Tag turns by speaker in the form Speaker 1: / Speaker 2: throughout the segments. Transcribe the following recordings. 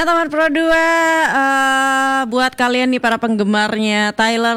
Speaker 1: Nah teman Pro 2, buat kalian nih para penggemarnya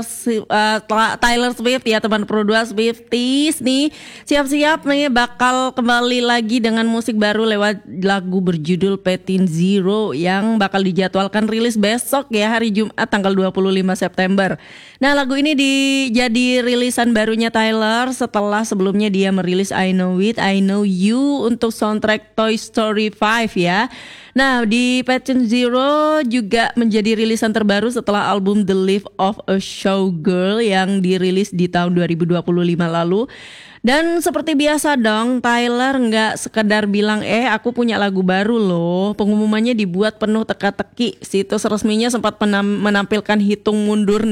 Speaker 1: Taylor Swift ya teman Pro 2 Swifties nih, siap-siap nih bakal kembali lagi dengan musik baru lewat lagu berjudul Pathin Zero yang bakal dijadwalkan rilis besok ya, hari Jumat tanggal 25 September. Nah lagu ini jadi rilisan barunya Taylor setelah sebelumnya dia merilis I Know It, I Know You untuk soundtrack Toy Story 5 ya. Nah di Pathin Zero juga menjadi rilisan terbaru setelah album The Life of a Showgirl yang dirilis di tahun 2025 lalu. Dan seperti biasa dong, Taylor nggak sekedar bilang aku punya lagu baru loh. Pengumumannya dibuat penuh teka-teki. Situs resminya sempat menampilkan hitungan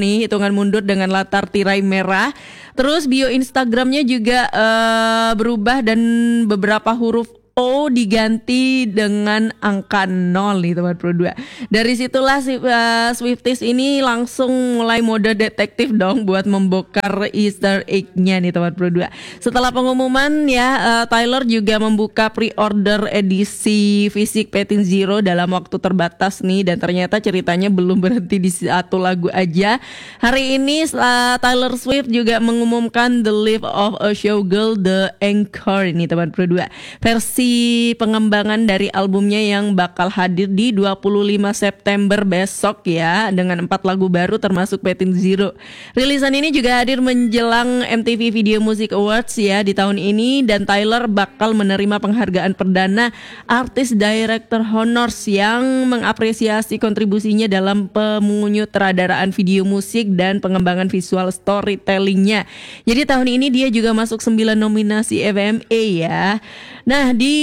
Speaker 1: mundur dengan latar tirai merah. Terus bio Instagramnya juga berubah dan beberapa huruf O diganti dengan angka 0 nih teman Pro 2. Dari situlah Swifties ini langsung mulai mode detektif dong buat membongkar Easter egg-nya nih teman Pro 2. Setelah pengumuman ya, Taylor juga membuka pre-order edisi fisik Pathin Zero dalam waktu terbatas nih, dan ternyata ceritanya belum berhenti di satu lagu aja. Hari ini Taylor Swift juga mengumumkan The Life of a Showgirl The Encore ini teman Pro 2. Versi pengembangan dari albumnya yang bakal hadir di 25 September besok ya, dengan 4 lagu baru termasuk Pathin Zero. Rilisan ini juga hadir menjelang MTV Video Music Awards ya di tahun ini, dan Taylor bakal menerima penghargaan perdana Artist Director Honors yang mengapresiasi kontribusinya dalam penyutradaraan video musik dan pengembangan visual storytellingnya. Jadi tahun ini dia juga masuk 9 nominasi AVMA ya. Nah di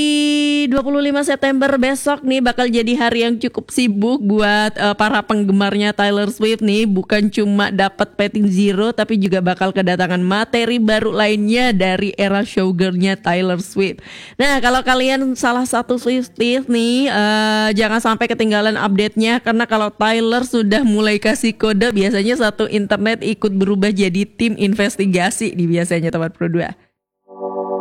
Speaker 1: 25 September besok nih bakal jadi hari yang cukup sibuk buat para penggemarnya Taylor Swift nih. Bukan cuma dapat Pathin Zero, tapi juga bakal kedatangan materi baru lainnya dari era showgirlnya Taylor Swift. Nah kalau kalian salah satu Swifties nih, jangan sampai ketinggalan update-nya, karena kalau Taylor sudah mulai kasih kode, biasanya satu internet ikut berubah jadi tim investigasi nih biasanya teman Pro 2.